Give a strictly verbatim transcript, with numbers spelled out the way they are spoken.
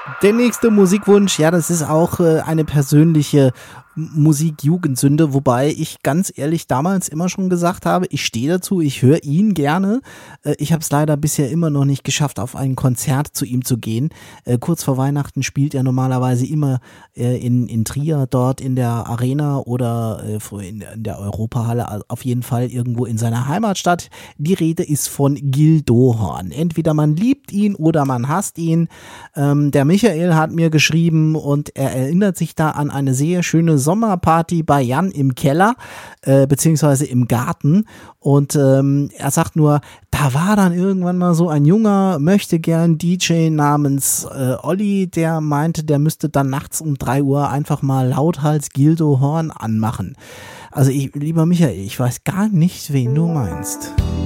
Der nächste Musikwunsch, ja, das ist auch äh, eine persönliche Musikjugendsünde, wobei ich ganz ehrlich damals immer schon gesagt habe, ich stehe dazu, ich höre ihn gerne. Äh, ich habe es leider bisher immer noch nicht geschafft, auf ein Konzert zu ihm zu gehen. Äh, kurz vor Weihnachten spielt er normalerweise immer äh, in, in Trier, dort in der Arena oder äh, in, in der Europahalle, also auf jeden Fall irgendwo in seiner Heimatstadt. Die Rede ist von Gil Dohorn. Entweder man liebt ihn oder man hasst ihn. Ähm, der Michael hat mir geschrieben und er erinnert sich da an eine sehr schöne Sommerparty bei Jan im Keller, äh, beziehungsweise im Garten. Und ähm, er sagt nur, da war dann irgendwann mal so ein junger, möchte gern D J namens äh, Olli, der meinte, der müsste dann nachts um drei Uhr einfach mal lauthals Gil Dohorn anmachen. Also ich, lieber Michael, ich weiß gar nicht, wen du meinst.